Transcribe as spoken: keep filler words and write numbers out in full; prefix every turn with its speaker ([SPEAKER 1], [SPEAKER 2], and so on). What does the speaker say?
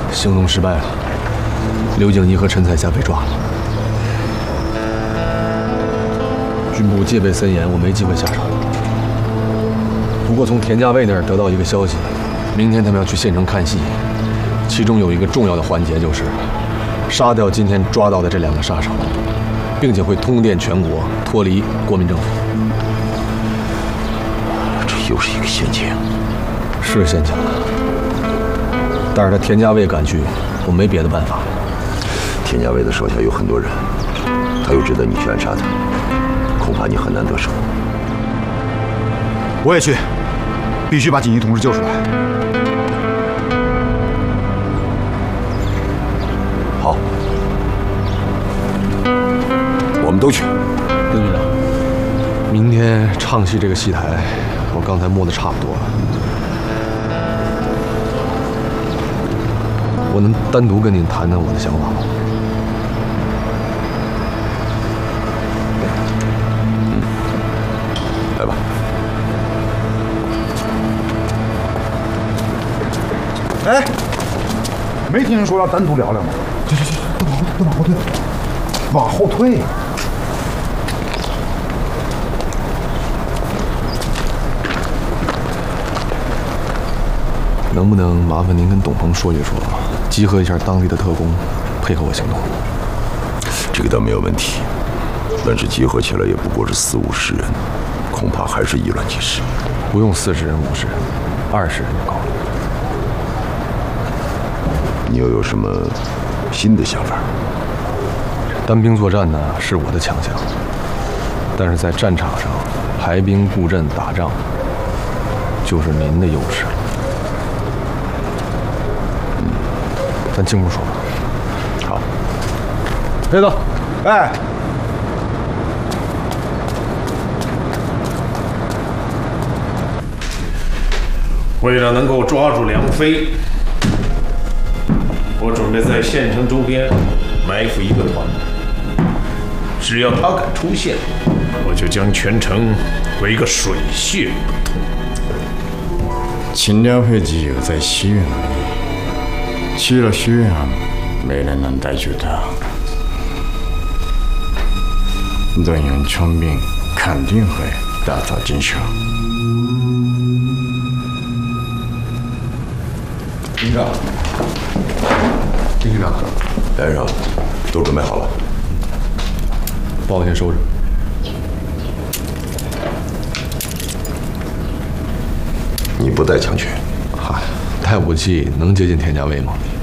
[SPEAKER 1] 行动失败了，刘景一和陈彩霞被抓了。军部戒备森严，我没机会下手。不过从田家卫那儿得到一个消息，明天他们要去县城看戏，其中有一个重要的环节就是杀掉今天抓到的这两个杀手，并且会通电全国，脱离国民政府。
[SPEAKER 2] 这又是一个陷阱，
[SPEAKER 1] 是陷阱。但是他田家卫敢去，我没别的办法。
[SPEAKER 2] 田家卫的手下有很多人，他又知道你去暗杀他，恐怕你很难得手。
[SPEAKER 3] 我也去，必须把锦衣同志救出来。
[SPEAKER 2] 好，我们都去。
[SPEAKER 1] 刘局长，明天唱戏这个戏台，我刚才摸得差不多了。我能单独跟您谈谈我的想法吗？
[SPEAKER 2] 嗯，来吧。
[SPEAKER 3] 哎，没听人说要单独聊聊吗？去去去，都往后退，都往后退，往后退。
[SPEAKER 1] 能不能麻烦您跟董鹏说一说，集合一下当地的特工，配合我行动？
[SPEAKER 2] 这个倒没有问题，但是集合起来也不过是四五十人，恐怕还是意乱情事。
[SPEAKER 1] 不用四十人、五十人，二十人就够了。
[SPEAKER 2] 你又有什么新的想法？
[SPEAKER 1] 单兵作战呢是我的强项，但是在战场上排兵布阵打仗，就是您的优势了。嗯，咱进屋说吧。好，黑子，
[SPEAKER 3] 哎，
[SPEAKER 4] 为了能够抓住梁飞，我准备在县城周边埋伏一个团，只要他敢出现，我就将全城围个水泄不通。
[SPEAKER 5] 秦辽飞只有在西院而已，去了西院，没人能逮住他。任用聪明，肯定会大造进球。
[SPEAKER 2] 营长，
[SPEAKER 1] 丁局长，
[SPEAKER 2] 连上，都准备好了。
[SPEAKER 1] 包先收着。
[SPEAKER 2] 你不带枪权？
[SPEAKER 1] 嗨，带武器能接近田家卫吗？